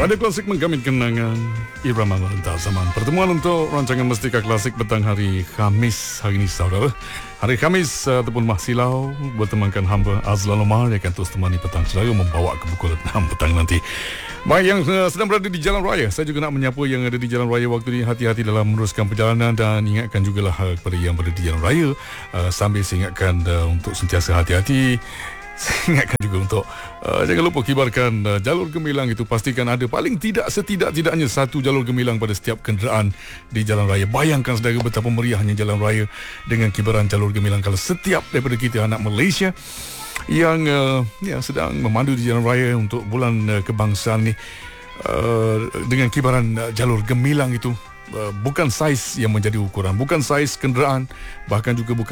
Radio Klasik menggamit kenangan irama melintas zaman. Pertemuan untuk rancangan Mestika Klasik petang hari Khamis hari ini, saudara. Hari Khamis ataupun Mahsilau bertemankan hamba Azlan Omar yang akan terus temani petang saudara membawa ke pukul 6 petang nanti. Baik, yang sedang berada di jalan raya, saya juga nak menyapa yang ada di jalan raya waktu ini, hati-hati dalam meneruskan perjalanan dan ingatkan jugalah kepada yang berada di jalan raya, sambil saya ingatkan untuk sentiasa hati-hati. Saya ingatkan juga untuk jangan lupa kibarkan jalur gemilang itu. Pastikan ada paling tidak setidak-tidaknya satu jalur gemilang pada setiap kenderaan di jalan raya. Bayangkan saudara betapa meriahnya jalan raya dengan kibaran jalur gemilang. Kalau setiap daripada kita anak Malaysia yang sedang memandu di jalan raya untuk bulan kebangsaan ni, dengan kibaran jalur gemilang itu, bukan saiz yang menjadi ukuran, bukan saiz kenderaan, bahkan juga bukan